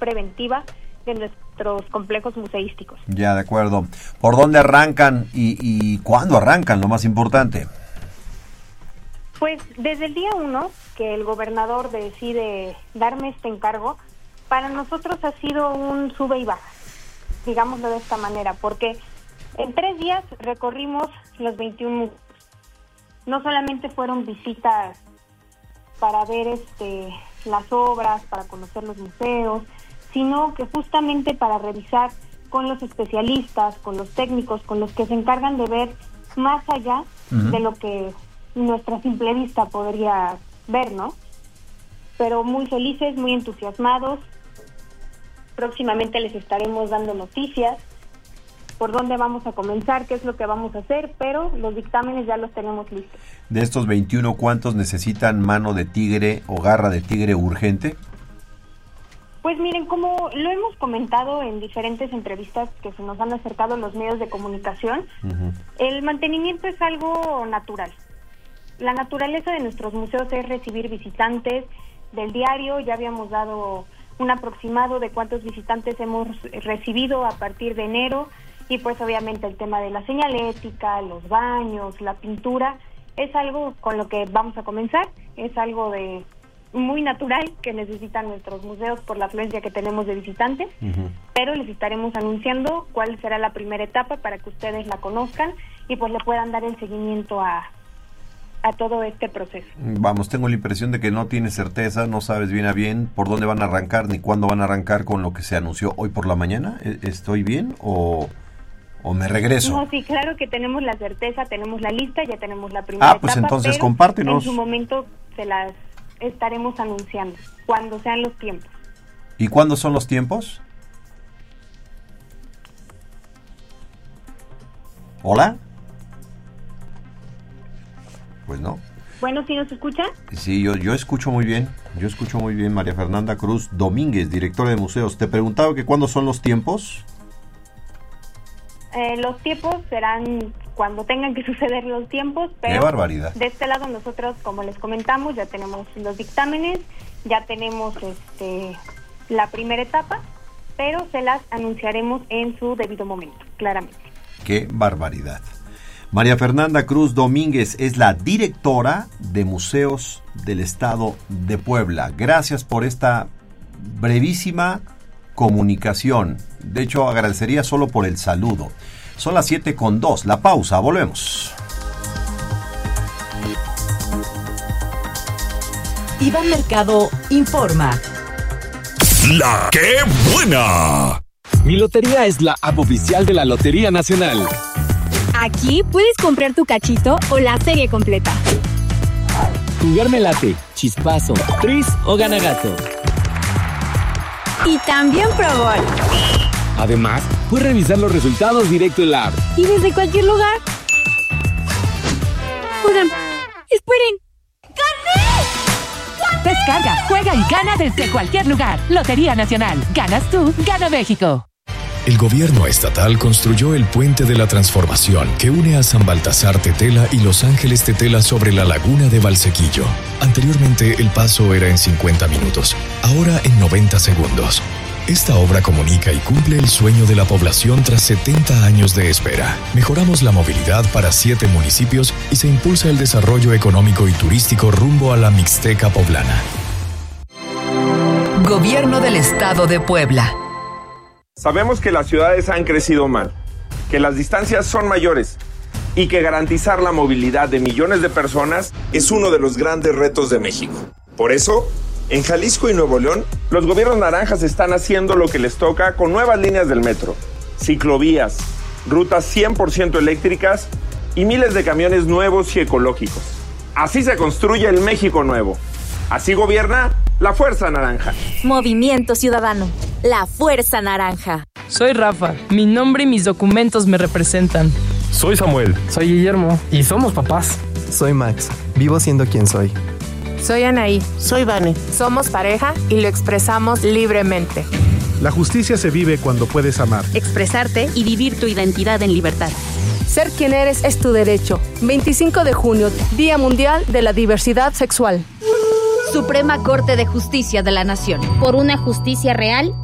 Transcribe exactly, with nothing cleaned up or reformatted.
preventiva de nuestros complejos museísticos. Ya, de acuerdo. ¿Por dónde arrancan y, y cuándo arrancan, lo más importante? Pues desde el día uno que el gobernador decide darme este encargo, para nosotros ha sido un sube y baja, digámoslo de esta manera, porque en tres días recorrimos los veintiún museos. No solamente fueron visitas para ver este las obras, para conocer los museos, sino que justamente para revisar con los especialistas, con los técnicos, con los que se encargan de ver más allá uh-huh. de lo que nuestra simple vista podría ver, ¿no? Pero muy felices, muy entusiasmados. Próximamente les estaremos dando noticias por dónde vamos a comenzar, qué es lo que vamos a hacer, pero los dictámenes ya los tenemos listos. De estos veintiuno, ¿cuántos necesitan mano de tigre o garra de tigre urgente? Pues miren, como lo hemos comentado en diferentes entrevistas que se nos han acercado los medios de comunicación, uh-huh. el mantenimiento es algo natural. La naturaleza de nuestros museos es recibir visitantes del diario. Ya habíamos dado un aproximado de cuántos visitantes hemos recibido a partir de enero, y pues obviamente el tema de la señalética, los baños, la pintura, es algo con lo que vamos a comenzar, es algo de muy natural que necesitan nuestros museos por la afluencia que tenemos de visitantes, uh-huh. pero les estaremos anunciando cuál será la primera etapa para que ustedes la conozcan y pues le puedan dar el seguimiento a, a todo este proceso. Vamos, tengo la impresión de que no tienes certeza, no sabes bien a bien por dónde van a arrancar ni cuándo van a arrancar con lo que se anunció hoy por la mañana. ¿Estoy bien o, o me regreso? No, sí, claro que tenemos la certeza, tenemos la lista, ya tenemos la primera etapa. Ah, pues entonces pero compártenos. En su momento se las estaremos anunciando, cuando sean los tiempos. ¿Y cuándo son los tiempos? ¿Hola? Pues no. Bueno, ¿sí nos escucha? Sí, yo, yo escucho muy bien, yo escucho muy bien. María Fernanda Cruz Domínguez, directora de museos. Te preguntaba que ¿cuándo son los tiempos? Eh, los tiempos serán cuando tengan que suceder los tiempos, pero ¡qué barbaridad! De este lado nosotros, como les comentamos, ya tenemos los dictámenes, ya tenemos este la primera etapa, pero se las anunciaremos en su debido momento, claramente. ¡Qué barbaridad! María Fernanda Cruz Domínguez es la directora de Museos del Estado de Puebla. Gracias por esta brevísima comunicación. De hecho, agradecería solo por el saludo. Son las siete con dos. La pausa. Volvemos. Iván Mercado informa. ¡La qué buena! Mi Lotería es la app oficial de la Lotería Nacional. Aquí puedes comprar tu cachito o la serie completa. Jugarme late, chispazo, tris o ganagato. Y también Pro Bowl. Además, puedes revisar los resultados directo en la app. Y desde cualquier lugar. Oigan, esperen. ¡Gané! ¡Gané! Descarga, juega y gana desde cualquier lugar. Lotería Nacional. Ganas tú, gana México. El gobierno estatal construyó el Puente de la Transformación que une a San Baltasar Tetela y Los Ángeles Tetela sobre la laguna de Valsequillo. Anteriormente el paso era en cincuenta minutos, ahora en noventa segundos. Esta obra comunica y cumple el sueño de la población tras setenta años de espera. Mejoramos la movilidad para siete municipios y se impulsa el desarrollo económico y turístico rumbo a la Mixteca poblana. Gobierno del Estado de Puebla. Sabemos que las ciudades han crecido mal, que las distancias son mayores y que garantizar la movilidad de millones de personas es uno de los grandes retos de México. Por eso, en Jalisco y Nuevo León, los gobiernos naranjas están haciendo lo que les toca con nuevas líneas del metro, ciclovías, rutas cien por ciento eléctricas y miles de camiones nuevos y ecológicos. Así se construye el México nuevo. Así gobierna la Fuerza Naranja. Movimiento Ciudadano. La Fuerza Naranja. Soy Rafa. Mi nombre y mis documentos me representan. Soy Samuel. Soy Guillermo. Y somos papás. Soy Max. Vivo siendo quien soy. Soy Anaí. Soy Vane. Somos pareja y lo expresamos libremente. La justicia se vive cuando puedes amar, expresarte y vivir tu identidad en libertad. Ser quien eres es tu derecho. veinticinco de junio, Día Mundial de la Diversidad Sexual. Suprema Corte de Justicia de la Nación. Por una justicia real